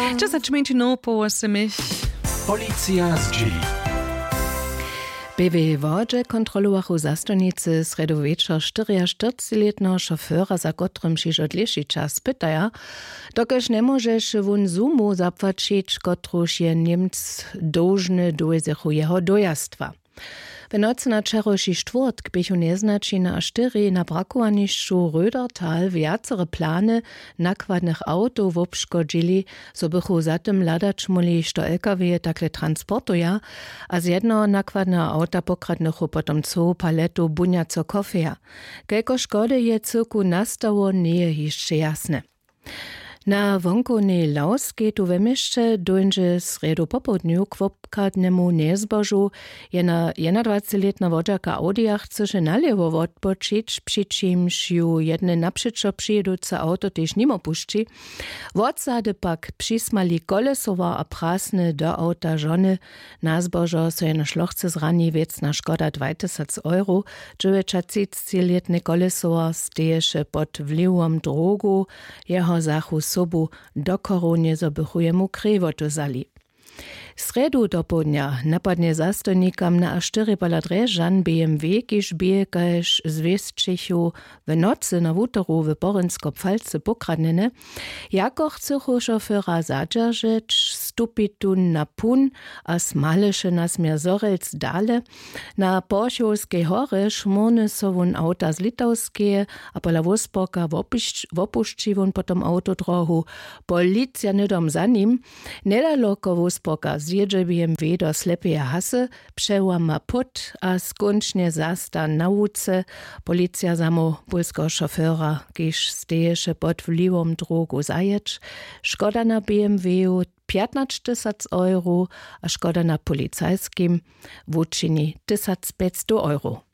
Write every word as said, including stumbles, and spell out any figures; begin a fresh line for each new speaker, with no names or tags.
dziesięć minut po ósmej.
Policja z G.
B W Wodże kontrolowachu zastojnicy sredowečer štyriaštyridsletného šoféra za kotrym šiž odliši čas pytaja, dokež nemôžeš wun sumu zapłacić, kotruž je Němc dłużny dojzechu jeho dojaztwa. W nocy na čeroši štvrtk bychu neznačina a štyri na brakowanišću Rödertal viacere plany nakładnych autow obškodžili, so bychu zatem ladać muli, što L K W takle transportuja, a z jednoho nakładnego auta pokradnychu potom co paletu bunjaco kofeja. Kelko škody je cyrku nastało, nie je jeszcze jasne. Na wonkonej Lauskiej tu we mieście dojdzie sredu popołudniu k wopkradnemu niezbożu jena jednadvacetletna wodzaka Audia chce naliewo odpoczyć, przy czymś ju jedne naprzeczo przyjedące auto też nim opuści. Wodzady pak przysmali kolesowa a prasne do auta żony. Na zbożo so jeno szlochce zrani wiecna szkoda dwa tysiące euro. dziewięćdziesięcioletny kolesowa steješe pod wliwom drogu, jeho zachu sobu do koronie zobychuje mu krewotu zali. Sredu do południa napadnie zastojnikam na a štyri baladrežan B M W, kiž bije kaž zwiestčichu w nocy na wutoru w Borensko-Pfalce pokradnene, jako chcechu šofera zadržeć, stupit tu na pun a smaleše nasmier Zorelc dale. Na Porchowskiej hory szmurny so wun auta z Litowskie, a pola Wuspoka wopušči wun potom autodrohu. Policja nydom za nim, nedaleko Wuspoka zjedzie B M W do slepej hasy, przełama put, a skończnie zasta na łuce. Policja samo polskiego szofera, kiż steješe pod wliwom drogu zajeć. Szkoda na B M W piętnaście tysięcy euro, a szkoda na policajskim włóczyni tysiąc pięćset euro.